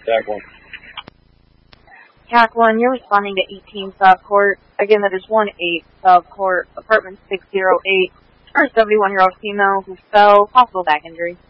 TAC 1. TAC 1, you're responding to 18 South Court. Again, that is 1-8 South Court, apartment 608. First 71-year-old female who fell, possible back injury.